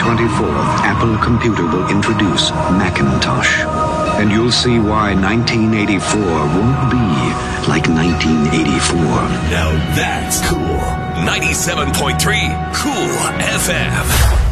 24th, Apple Computer will introduce Macintosh. And you'll see why 1984 won't be like 1984. Now that's cool. 97.3 Cool FM.